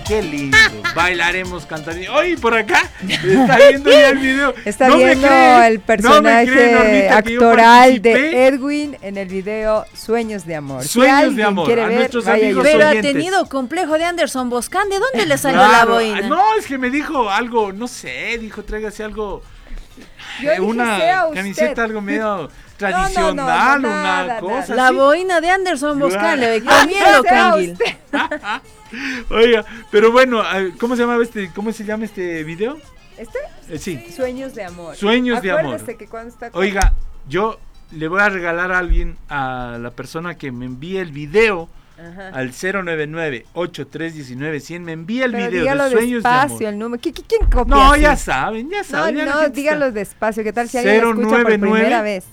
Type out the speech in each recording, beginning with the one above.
qué lindo. Bailaremos, cantaremos. Oye, por acá está viendo ya el video. Está viendo el personaje actoral de Edwin en el video Sueños de Amor. Sueños de Amor. Quiere a ver, nuestros amigos Pero oyentes. ha tenido complejo de Anderson Boscan. ¿De dónde le salió la boina? No, es que me dijo algo, no sé, dijo tráigase algo. Una camiseta algo medio tradicional, una cosa. La boina de Anderson Boscan, le comiendo canguil. Oiga, pero bueno, ¿cómo se llama este video? Sí. Sueños de Amor. Sueños de Amor. Que cuando está Oiga, yo le voy a regalar a la persona que me envíe el video. Ajá. Al 099-8319-100 me envía el video de Sueños de Amor. El número. ¿Quién copia? No, así? ya saben. No, díganlo despacio. ¿Qué tal si alguien lo escucha por primera vez?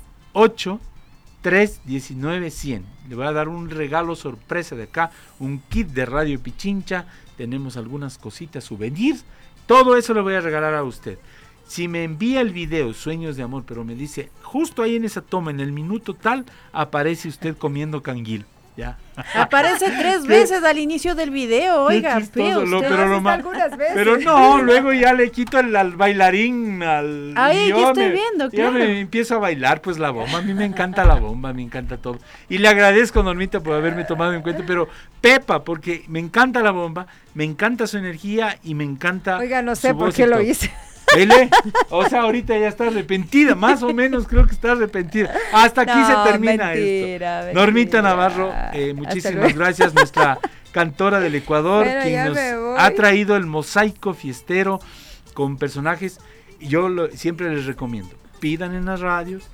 8319-100. Le voy a dar un regalo sorpresa de acá, un kit de Radio Pichincha. Tenemos algunas cositas, souvenirs. Todo eso le voy a regalar a usted. Si me envía el video Sueños de Amor, pero me dice, justo ahí en esa toma, en el minuto tal, aparece usted comiendo canguil. Ya. Aparece 3 veces al inicio del video, oiga, feo. Pero no, luego ya le quito al bailarín, ahí ya estoy viendo, claro. Ya me empiezo a bailar, pues la bomba, a mí me encanta la bomba, me encanta todo. Y le agradezco, Normita, por haberme tomado en cuenta, pero Pepa, porque me encanta la bomba, me encanta su energía y me encanta. Oiga, no sé por qué lo hice. ¿Vele? O sea, ahorita ya está arrepentida, más o menos creo que está arrepentida. Hasta aquí se termina esto. Normita Navarro, muchísimas gracias, nuestra cantora del Ecuador, quien nos ha traído el mosaico fiestero con personajes. Yo siempre les recomiendo, pidan en las radios,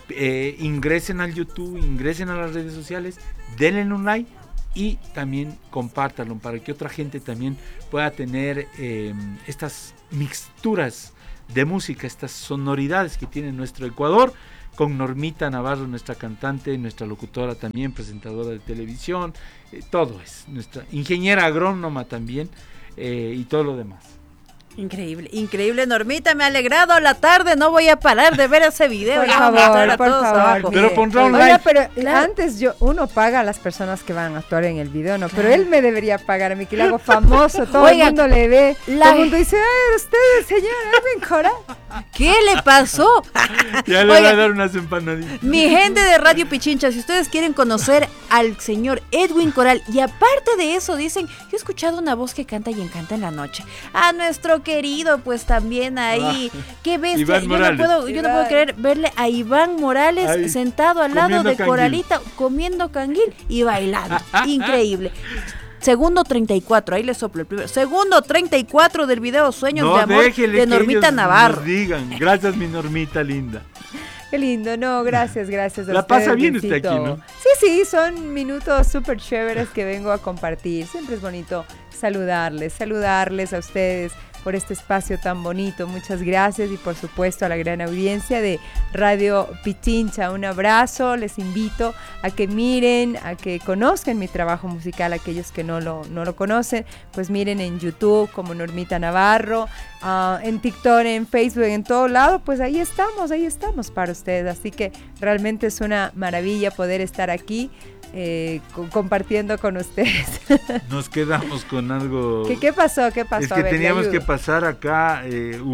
ingresen al YouTube, ingresen a las redes sociales, denle un like y también compártanlo para que otra gente también pueda tener estas mixturas de música, estas sonoridades que tiene nuestro Ecuador, con Normita Navarro, nuestra cantante, nuestra locutora también, presentadora de televisión, todo es, nuestra ingeniera agrónoma también, y todo lo demás. Increíble, Normita, me ha alegrado la tarde, no voy a parar de ver ese video. Por favor. Pero pondrá un like. Pero antes uno paga a las personas que van a actuar en el video, ¿no? Pero él me debería pagar a mí, que lo hago famoso, todo el mundo le ve, todo el mundo dice, ¡ay, usted, señor Edwin Coral! ¿Qué le pasó? Ya le voy a dar unas empanaditas. Mi gente de Radio Pichincha, si ustedes quieren conocer al señor Edwin Coral, y aparte de eso dicen, yo he escuchado una voz que canta y encanta en la noche, a nuestro querido, pues también ahí, qué bestia, yo no puedo creer verle a Iván Morales ahí, sentado al lado de Coralita, comiendo canguil y bailando, increíble. Segundo 34, ahí le soplo el primero. Segundo 34 del video Sueños de Amor de Normita Navarro. Nos digan, gracias mi Normita linda. Qué lindo, no, gracias a la ustedes. Pasa bien usted aquí, ¿no? Sí, son minutos súper chéveres que vengo a compartir. Siempre es bonito saludarles a ustedes por este espacio tan bonito. Muchas gracias y por supuesto a la gran audiencia de Radio Pichincha. Un abrazo, les invito a que miren, a que conozcan mi trabajo musical, aquellos que no lo conocen, pues miren en YouTube como Normita Navarro, en TikTok, en Facebook, en todo lado, pues ahí estamos para ustedes. Así que realmente es una maravilla poder estar aquí compartiendo con ustedes. Nos quedamos con algo. ¿Qué pasó? Es que teníamos que pasar acá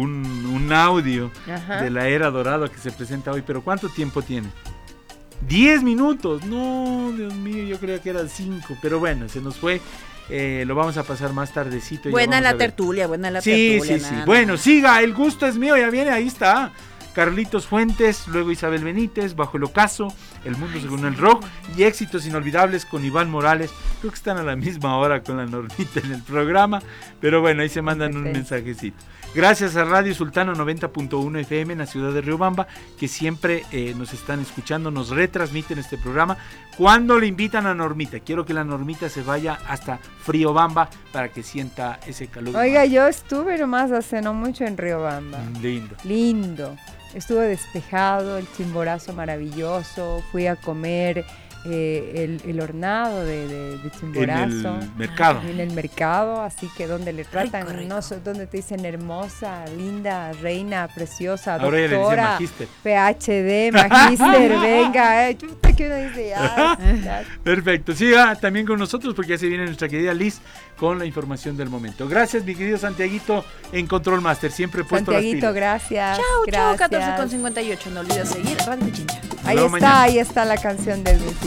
un audio de la era dorada que se presenta hoy, pero ¿cuánto tiempo tiene? 10 minutos. No, Dios mío, yo creía que eran 5, pero bueno, se nos fue. Lo vamos a pasar más tardecito. Buena la tertulia. Sí. Bueno, siga, el gusto es mío, ya viene, ahí está. Carlitos Fuentes, luego Isabel Benítez, Bajo el Ocaso, El Mundo Según el Rock y Éxitos Inolvidables con Iván Morales. Creo que están a la misma hora con la Normita en el programa, pero bueno, ahí se mandan un mensajecito. Gracias a Radio Sultano 90.1 FM en la ciudad de Riobamba, que siempre nos están escuchando, nos retransmiten este programa. Cuando le invitan a Normita, quiero que la Normita se vaya hasta Friobamba para que sienta ese calor. Oiga, yo estuve nomás hace no mucho en Riobamba. Lindo. Estuvo despejado, el Chimborazo maravilloso, fui a comer el hornado de Chimborazo. En el mercado. En el mercado, así que donde le tratan, Rico, rico. no sé, donde te dicen hermosa, linda, reina, preciosa, Ahora ya le dicen doctora, magíster. PhD, magíster, venga, chuta, que uno dice, ya. Perfecto, siga también con nosotros porque ya se viene nuestra querida Liz con la información del momento. Gracias, mi querido Santiaguito en Control Master, siempre puesto Santiaguito, las pilas. gracias. Chau, gracias. 14:58. No olvides seguir Radio Pichincha. Ahí está la canción del